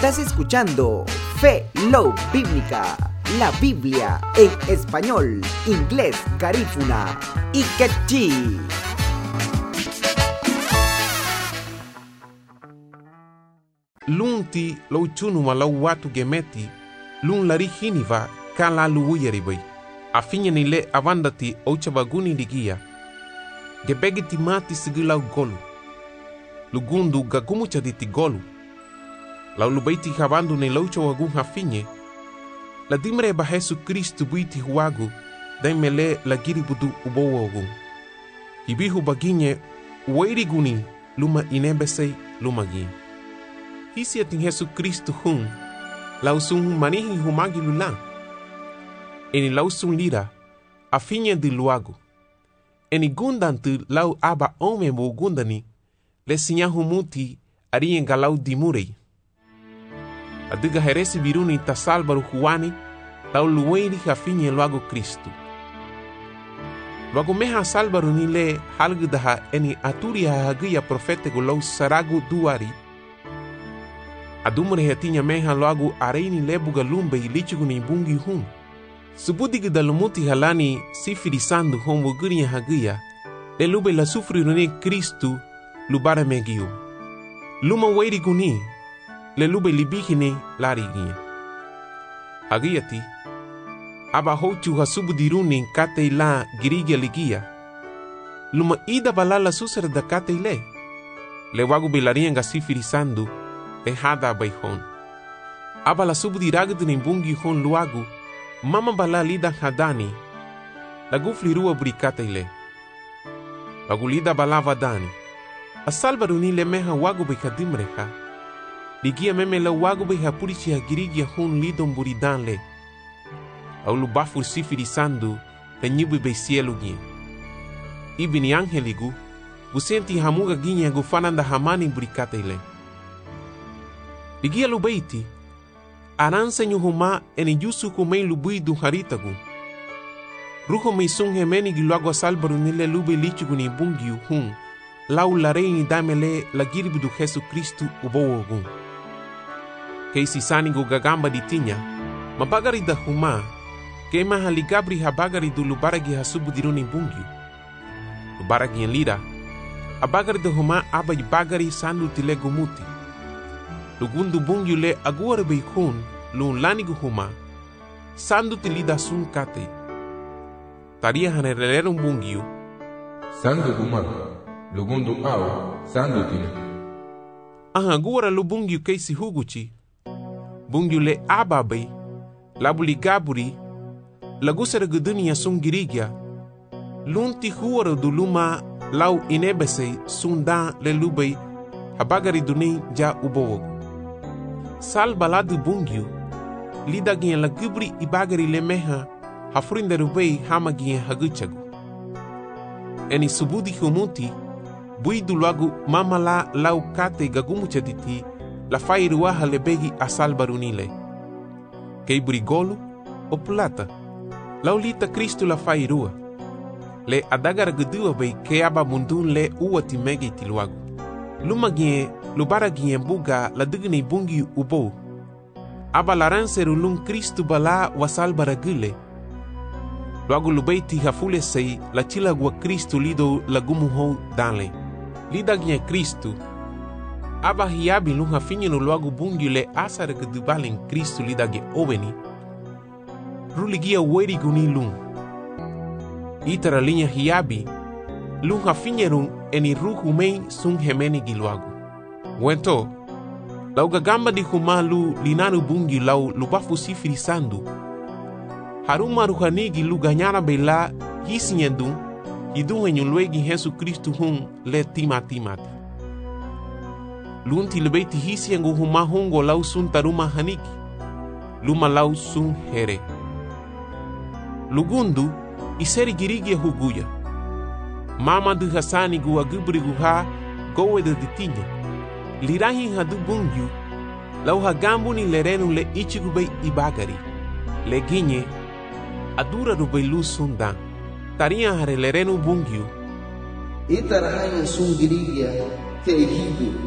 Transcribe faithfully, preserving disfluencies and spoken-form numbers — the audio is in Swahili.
Estás escuchando Fe Love Bíblica, la Biblia en español, inglés, garífuna y quechí. Lunti lau chunuma lau watu gemeti, lun lari hiniva kala luuyaribai. Afinya nile avandati ochabaguni digia. Gebegiti mati sigilau golu. Lugundu gagumucha diti golu. Lau lubaiti habandu ne laucha wagun hafinye. La dimre ba Jesu Kristu buiti huagu, daimele la giribudu ubowo wagun. Hibihu baginye, uwairi guni, luma inebesei luma gin. Hisi ating Jesu Kristu hun, lausung manihi humagi lulang. Eni lausung lira, afinya di luagu. Eni gundantu lau aba ome mo gundani, le sinyahu muti arien galau dimurei. Adiga heresi biruni tasalbaru huani, lau luweiri hafinya luagu Kristu. Luagu meha salbaru nile halgudaha eni aturia hagia profetego lau saragu duari. Adumure hetinya meha luagu areini lebuga lumbe ilichigu ni bungi hun. Subudigu dalumuti halani sifirisando hombo guria hagia, le lube la sufriruni Kristu lubara megiu. Luma weiri guni, le lube libihine larigia. Hagiati, aba hochu hasubudiruni kate la girigia ligia. Luma ida balala susar da kate le. Le wagu belarianga sifirisando, le hada baihon. Aba la subudiragdu ni bungi hon luagu, mama bala lida hadani, la gufli rua burikate le. Wagu lida bala vadani. Asalbaru ni le meha wagu bekadimreha. Ligia meme la wagu beha purichi hagirigia hon lidon buridan le. Au lubafur sifirisando, le nyibu be cielo gien. Ibini angeligu, busenti hamuga ginye gufananda hamani burikate le. Ligia lubeiti, aranse nyuhuma eni yusu kumei lubui du haritagu. Ruho meisung hemeni giluago salbaru nile lube lichigu ni bungiu hun, lau lareini damele la giribu du Jesu Kristu ubowogun. Keisi sanigu gagamba ditinya, mabagari da huma, kema haligabri habagari du lubaragi hasubu diruni bungiu. Lubaragi en lira, abagari da huma abai bagari sandu tile gumuti. Lugundu bungiu le aguare beikun, lun lanigu huma, sandu tilida sun kate. Taria hanerelero bungiu, sandu huma, lugundu au, sandu tine. Aha aguara lu bungiu keisi huguchi, bungiu le ababai, labuli gaburi, lagusara gudunia sun girigia, lunti huara du luma lau inebese sundan le lubai, habagari duni ja ubowogu. Sal baladu bungiu, lida gien la gubri ibagari le meha, hafurinda rubei hama gien haguchagu. Eni subudi humuti, bui du lagu mama la lau kate gagumucha diti, la fairuaha le begi asal barunile. Kei burigolu o plata, lau lita Kristu la fairua. Le adagara gudua bei ke aba mundun le uati megi tiluagu. Luma gien, lubara gien buga la digni bungi ubo. Aba laranseru lun Kristu bala wasal baragule. Luagu lubeiti hafule sei la chilagua Kristu lido lagumuho danle. Lida gien Kristu. Aba hiabi lun hafinyenu luagu bungi le asara gudubalen Kristu lida ge oveni. Ruligia weri guni lun. Itara linha hiabi, lun hafinyerun eni ruhu mei sun hemeni giluagu. Wento, lau gagamba di humalu linanu bungi lau lubafu sifirisando. Haruma ruhanigi lu ganyara bela hisinyendun, hidun henyulwegi Jesu Kristu hun le tima timati. Lunti lebeiti hisiengu huma hungo lau sun taruma haniki, luma lau sun here. Lugundu, iseri girigia huguya. Mama du hasani gua gubri guha gowe de ditinya. Lirahi hadu bungiu, lau hagambu ni lerenu le ichigubei ibagari. Le ginye, adura rubei lu sundan. Taria hare lerenu bungiu. Itarahayan sun girigia, te ejidu.